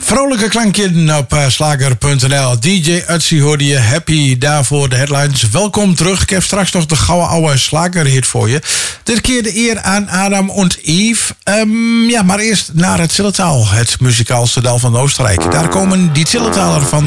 Vrolijke klankje op slager.nl. DJ Utsi hoorde je. Happy daarvoor de headlines. Welkom terug. Ik heb straks nog de gouden oude slagerhit voor je. Dit keer de eer aan Adam en Eve. Maar eerst naar het Zillertaal. Het muzikaalse dal van Oostenrijk. Daar komen die Zillertaler van